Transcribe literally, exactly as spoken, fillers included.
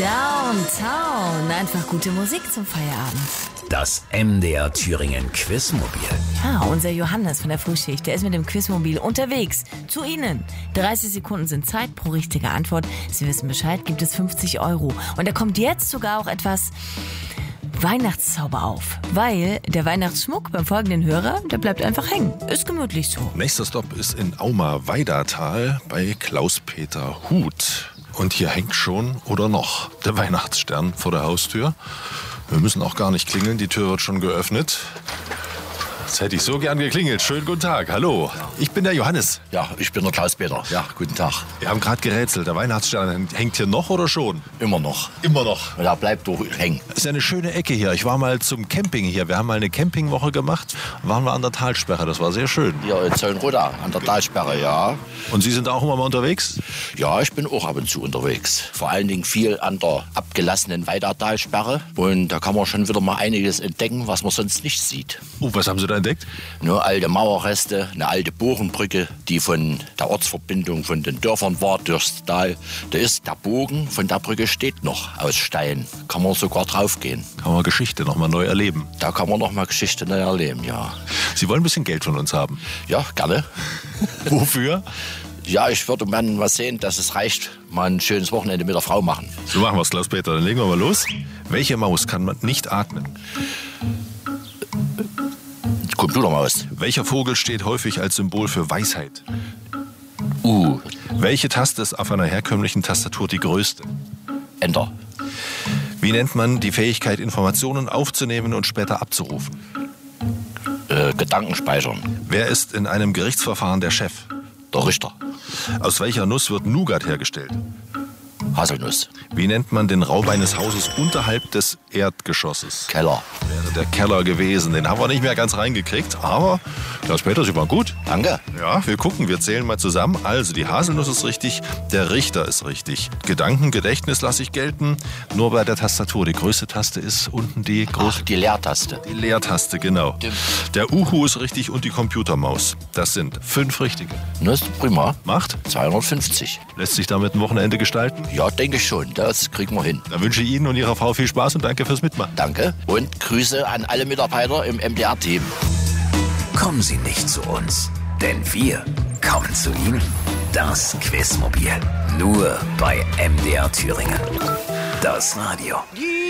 Downtown. Einfach gute Musik zum Feierabend. Das M D R Thüringen Quizmobil. Ja, unser Johannes von der Frühschicht, der ist mit dem Quizmobil unterwegs. Zu Ihnen. dreißig Sekunden sind Zeit pro richtige Antwort. Sie wissen Bescheid, gibt es fünfzig Euro. Und da kommt jetzt sogar auch etwas Weihnachtszauber auf. Weil der Weihnachtsschmuck beim folgenden Hörer, der bleibt einfach hängen. Ist gemütlich so. Nächster Stopp ist in Auma-Weidatal bei Klaus-Peter Huth. Und hier hängt schon oder noch der Weihnachtsstern vor der Haustür. Wir müssen auch gar nicht klingeln, die Tür wird schon geöffnet. Jetzt hätte ich so gern geklingelt. Schönen guten Tag, hallo. Ich bin der Johannes. Ja, ich bin der Klaus-Peter. Ja, guten Tag. Wir haben gerade gerätselt, der Weihnachtsstern hängt hier noch oder schon? Immer noch. Immer noch. Ja, bleibt doch hängen. Das ist ja eine schöne Ecke hier. Ich war mal zum Camping hier. Wir haben mal eine Campingwoche gemacht. Waren wir an der Talsperre, das war sehr schön. Hier in Zöllenroda, an der Talsperre, ja. Und Sie sind auch immer mal unterwegs? Ja, ich bin auch ab und zu unterwegs. Vor allen Dingen viel an der abgelassenen Weidatalsperre. Und da kann man schon wieder mal einiges entdecken, was man sonst nicht sieht. Oh, was haben Sie da entdeckt? Nur alte Mauerreste, eine alte Bogenbrücke, die von der Ortsverbindung von den Dörfern war durchs Tal. Da ist der Bogen von der Brücke steht noch aus Stein. Kann man sogar draufgehen. Kann man Geschichte noch mal neu erleben. Da kann man noch mal Geschichte neu erleben, ja. Sie wollen ein bisschen Geld von uns haben? Ja, gerne. Wofür? Ja, ich würde mal sehen, dass es reicht, mal ein schönes Wochenende mit der Frau machen. So machen wir es, Klaus-Peter. Dann legen wir mal los. Welche Maus kann man nicht atmen? Computermaus. Welcher Vogel steht häufig als Symbol für Weisheit? Uh. Welche Taste ist auf einer herkömmlichen Tastatur die größte? Enter. Wie nennt man die Fähigkeit, Informationen aufzunehmen und später abzurufen? Äh, Gedanken speichern. Wer ist in einem Gerichtsverfahren der Chef? Der Richter. Aus welcher Nuss wird Nougat hergestellt? Haselnuss. Wie nennt man den Raum eines Hauses unterhalb des Erdgeschosses? Keller. Wäre der Keller gewesen. Den haben wir nicht mehr ganz reingekriegt, aber Klaus-Peter, Sie waren gut. Danke. Ja, wir gucken, wir zählen mal zusammen. Also, die Haselnuss ist richtig, der Richter ist richtig. Gedankengedächtnis lasse ich gelten. Nur bei der Tastatur. Die größte Taste ist unten die große. Ach, die Leertaste. Die Leertaste, genau. Stimmt. Der Uhu ist richtig und die Computermaus. Das sind fünf richtige. Das ist prima. Macht? zweihundertfünfzig. Lässt sich damit ein Wochenende gestalten? Ja, denke ich schon. Das kriegen wir hin. Dann wünsche ich Ihnen und Ihrer Frau viel Spaß und danke fürs Mitmachen. Danke und Grüße an alle Mitarbeiter im M D R-Team. Kommen Sie nicht zu uns, denn wir kommen zu Ihnen. Das Quizmobil. Nur bei M D R Thüringen. Das Radio.